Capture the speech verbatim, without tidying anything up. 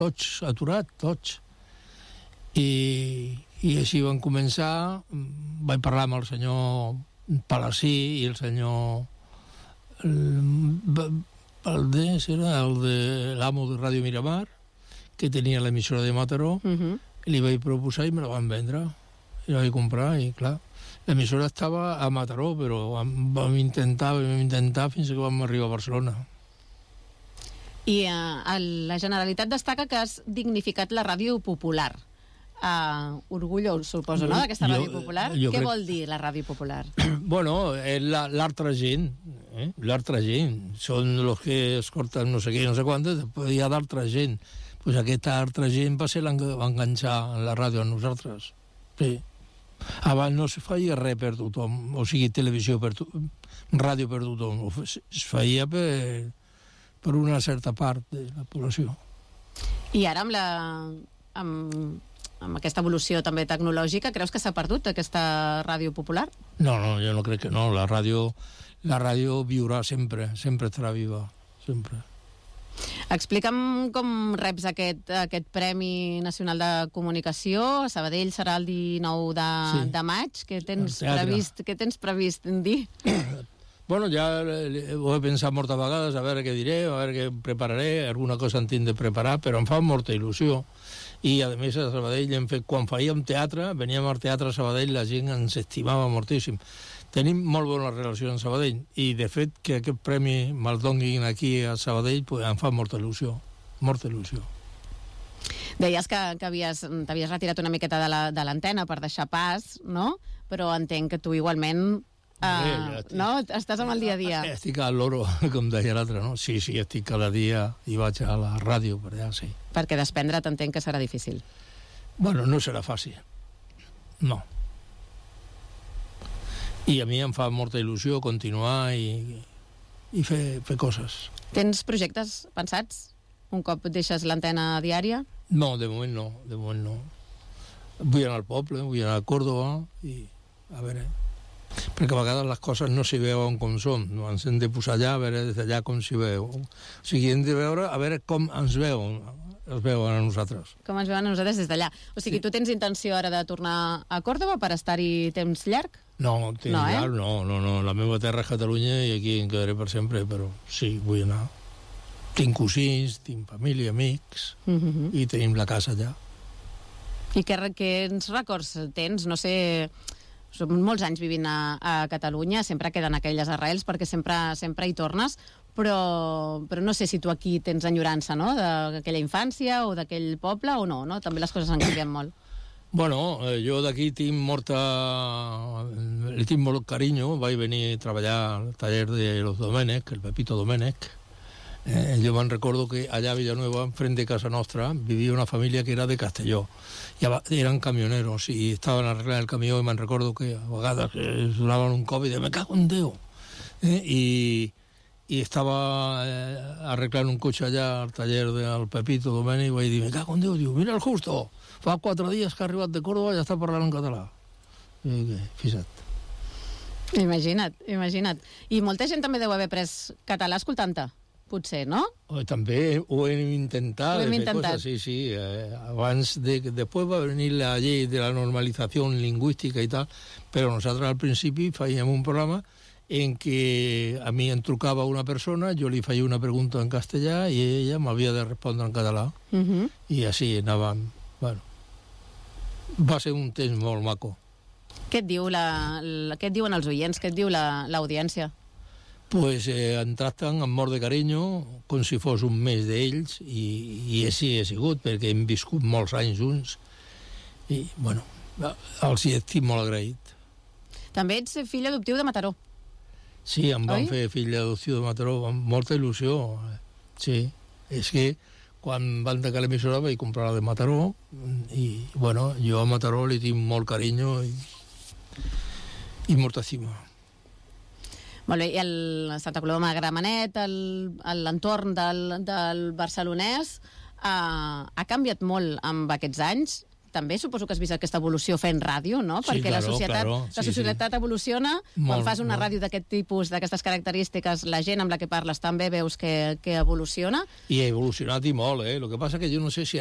tots aturats, tots. I, i així van començar. Vaig parlar amb el senyor Palací i el senyor Valdés, era el de l'amo de Ràdio Miramar, que tenia l'emissora de Mataró, uh-huh. i li vaig proposar i me la van vendre. I la vaig comprar i, clar, l'emissora estava a Mataró, però vam, vam intentar, vam intentar fins que vam arribar a Barcelona. I uh, la Generalitat destaca que has dignificat la ràdio popular. Uh, orgullós, suposo, no?, d'aquesta ràdio popular. Què crec... vol dir la ràdio popular? Bueno, és l'altra gent, eh? l'altra gent. Són els que escolten no sé què, no sé quantes, després hi ha d'altra gent. Pues aquesta altra gent va ser la que va enganxar la ràdio a nosaltres. Sí. Abans no se feia res per tothom, o sigui, televisió per tothom, ràdio per tothom. Es feia per, per una certa part de la població. I ara amb la... amb... amb aquesta evolució també tecnològica, creus que s'ha perdut aquesta ràdio popular? No, no, jo no crec que no. La ràdio, la ràdio viurà sempre, sempre estarà viva, sempre. Explica'm com reps aquest, aquest Premi Nacional de Comunicació. A Sabadell serà el dinou de, sí. de maig. Què tens previst, què tens previst dir? Bueno, ja ho he pensat moltes vegades, a veure què diré, a veure què prepararé, alguna cosa en tinc de preparar, però em fa molta il·lusió. I, a més, a Sabadell, hem fet, quan fèiem teatre, veníem al teatre a Sabadell, la gent ens estimava moltíssim. Tenim molt bona relació amb Sabadell, i, de fet, que aquest premi me'l donguin aquí a Sabadell, pues, em fa molta il·lusió, molta il·lusió. Deies que, que havies, t'havies retirat una miqueta de l'antena per deixar pas, no? Però entenc que tu igualment... Uh, estic, no? Estàs amb el dia a dia. Estic al loro, com deia l'altre, no? Sí, sí, estic cada dia i vaig a la ràdio per allà, sí. Perquè desprendre't entenc que serà difícil. Bueno, no serà fàcil. No. I a mi em fa molta il·lusió continuar i, i fer, fer coses. Tens projectes pensats? Un cop deixes l'antena diària? No, de moment no, de moment no. Vull anar al poble, vull anar a Córdoba i a veure... perquè a vegades les coses no s'hi veuen com són, no? Ens hem de posar allà a veure des d'allà com s'hi veu, o sigui, hem de veure a veure com ens veuen els veuen a nosaltres. Com ens veuen a nosaltres des d'allà. O sigui, sí. Tu tens intenció ara de tornar a Còrdova per estar-hi temps llarg? No, temps no, eh? llarg no, no, no, la meva terra és Catalunya i aquí em quedaré per sempre, però sí, vull anar. Tinc cosins, tinc família, amics, uh-huh. i tenim la casa allà. I què, què ens records tens? No sé... Som molts anys vivint a, a Catalunya, sempre queden aquelles arrels perquè sempre, sempre hi tornes, però, però no sé si tu aquí tens enyorança, no?, d'aquella infància o d'aquell poble o no, no? També les coses han canviat molt. Bueno, eh, jo d'aquí tinc molta... li tinc molt carinyo. Vaig venir a treballar al taller de los Domènech, el Pepito Domènech. Eh, jo me'n recordo que allà a Villanueva, enfrent de casa nostra, vivia una família que era de Castelló. I eren camioneros i estaven arreglant el camió i me'n recordo que a vegades es donaven un cop i deien, me cago en Déu. Eh, i, I estava eh, arreglant un cotxe allà al taller del Pepito Domènech i vaig dir, me cago en Déu, diu, mira el Justo, fa quatre dies que ha arribat de Córdoba i ja està parlant en català. I què, fixa't. Imagina't, imagina't. I molta gent també deu haver pres català escoltant-te. Potser, no? O, també ho hem intentat. Ho hem intentat. Coses, sí, sí. Eh, abans de... Després va venir la llei de la normalització lingüística i tal, però nosaltres al principi fèiem un programa en què a mi em trucava una persona, jo li feia una pregunta en castellà i ella m'havia de respondre en català. Uh-huh. I així anàvem. Bueno, va ser un temps molt maco. Què et diu la, la, què et diuen els oients? Què et diu l'audiència? Pues eh, em tracten amb molt de carinyo, com si fos un mes d'ells, i, i així he sigut, perquè hem viscut molts anys junts, i, bueno, els hi estic molt agraït. També ets fill adoptiu de Mataró. Sí, em van Oi? fer fill adoptiu de Mataró, amb molta il·lusió. Sí, és que quan van tancar l'emissora vaig comprar la de Mataró, i, bueno, jo a Mataró li tinc molt carinyo i, i molta estima. Molt bé, i el Santa Coloma de Gramenet, l'entorn del, del barcelonès, eh, ha canviat molt amb aquests anys. també suposo que has vist aquesta evolució fent ràdio, no? Sí, Perquè claro, la societat, claro. la Sí, societat sí. evoluciona, Molt, quan fas una molt. ràdio d'aquest tipus, d'aquestes característiques, la gent amb la que parles també veus que, que evoluciona. I ha evolucionat i molt, eh? El que passa que jo no sé si